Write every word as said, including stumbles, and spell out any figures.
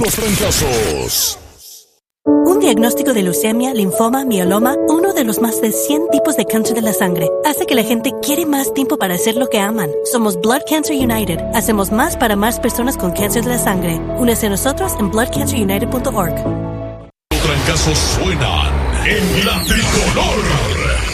Puros Trancazos. Un diagnóstico de leucemia, linfoma, mieloma, uno de los más de cien tipos de cáncer de la sangre, hace que la gente quiere más tiempo para hacer lo que aman. Somos Blood Cancer United. Hacemos más para más personas con cáncer de la sangre. Únese a nosotros en blood cancer united punto org. Los trancazos suenan en la tricolor.